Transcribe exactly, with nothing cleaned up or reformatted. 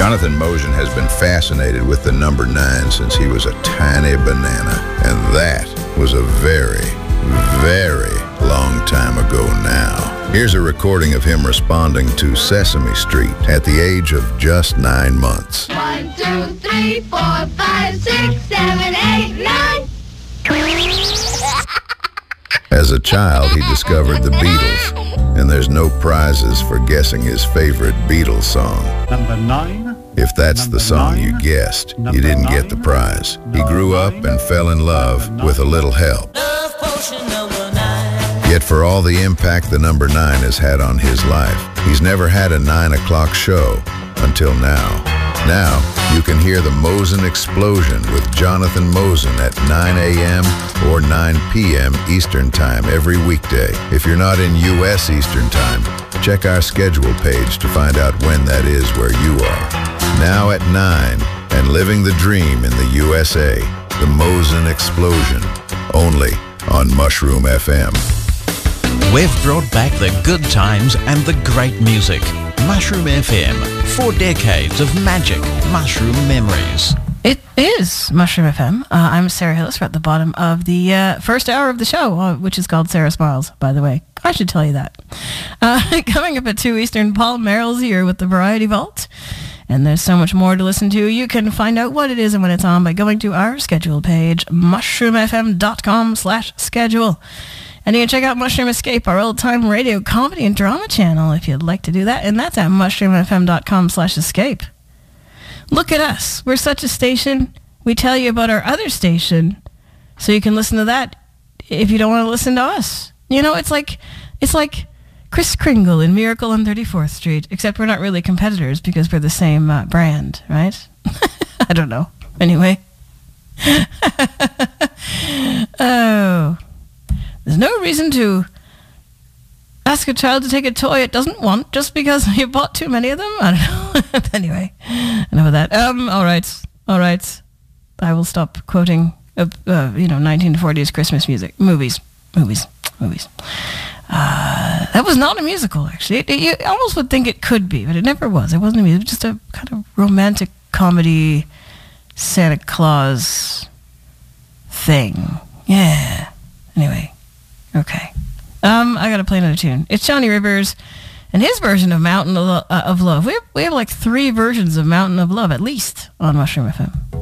Jonathan Mosen has been fascinated with the number nine since he was a tiny banana, and that was a very, very long time ago now. Here's a recording of him responding to Sesame Street at the age of just nine months. One, two, three, four, five, six, seven, eight, nine. As a child, he discovered the Beatles, and there's no prizes for guessing his favorite Beatles song. Number nine. If that's Number the song nine. you guessed, Number you didn't nine. get the prize. He Number grew up nine. and fell in love Number with a nine. little help. Love potion number nine. Yet for all the impact the number nine has had on his life, he's never had a nine o'clock show until now. Now, you can hear the Mosen Explosion with Jonathan Mosen at nine a.m. or nine p.m. Eastern Time every weekday. If you're not in U S Eastern Time, check our schedule page to find out when that is where you are. Now at nine, and living the dream in the U S A, the Mosen Explosion, only on Mushroom F M. We've brought back the good times and the great music. Mushroom F M, four decades of magic mushroom memories. It is Mushroom F M. Uh, I'm Sarah Hillis. We're at the bottom of the uh, first hour of the show, uh, which is called Sarah Smiles, by the way. I should tell you that. Uh, coming up at two Eastern, Paul Merrill's here with the Variety Vault. And there's so much more to listen to. You can find out what it is and when it's on by going to our schedule page, mushroomfm.com slash schedule. And you can check out Mushroom Escape, our old-time radio comedy and drama channel, if you'd like to do that. And that's at mushroomfm.com slash escape. Look at us. We're such a station. We tell you about our other station, so you can listen to that if you don't want to listen to us. You know, it's like it's like Kris Kringle in Miracle on thirty-fourth Street, except we're not really competitors because we're the same uh, brand, right? I don't know. Anyway. Oh. There's no reason to ask a child to take a toy it doesn't want just because you bought too many of them. I don't know. Anyway, enough of that. Um, all right. All right. I will stop quoting, uh, uh, you know, nineteen forties Christmas music. Movies. Movies. Movies. Uh, that was not a musical, actually. It, it, you almost would think it could be, but it never was. It wasn't a musical. It was just a kind of romantic comedy Santa Claus thing. Yeah. Anyway. Okay. Um, I gotta play another tune. It's Johnny Rivers and his version of Mountain of, Lo- uh, of Love. We have, we have like three versions of Mountain of Love, at least, on Mushroom F M.